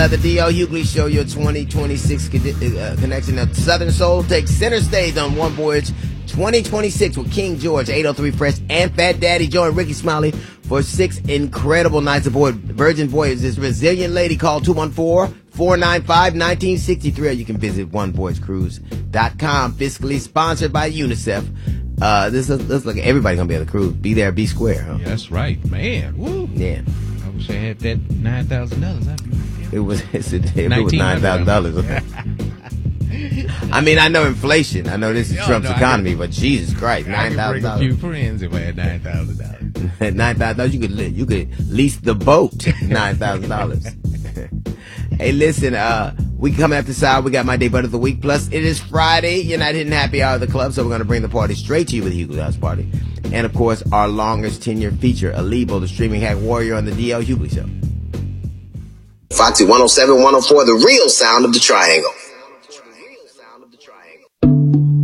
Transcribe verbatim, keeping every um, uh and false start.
uh, the D L Hughley Show, your twenty twenty-six uh, connection. Now, Southern Soul takes center stage on One Voyage twenty twenty-six with King George, eight oh three Fresh, and Fat Daddy. Join Ricky Smiley for six incredible nights aboard Virgin Voyage. This resilient lady, call two one four, four nine five, one nine six three, or you can visit one voyage cruise dot com. Fiscally sponsored by UNICEF. Uh, this is, this like everybody gonna be on the cruise. Be there, be square. Huh? Yeah, that's right, man. Woo. Yeah. I wish I had that nine thousand dollars. I'd be right there. It was if it was nine thousand dollars. I mean, I know inflation. I know this is Yo, Trump's no, economy, could, but Jesus Christ, nine thousand dollars. I could bring a few friends if I had nine thousand dollars. nine thousand dollars, you could you could lease the boat. Nine thousand dollars. Hey, listen, uh, we come after side. We got my day butt of the week. Plus, it is Friday. You're not hitting happy hour of the club, so we're going to bring the party straight to you with the Hughley House Party. And, of course, our longest tenure feature, Alibo, the streaming hack warrior on the D L Hughley Show. Foxy one oh seven, one oh four, the real sound of the triangle.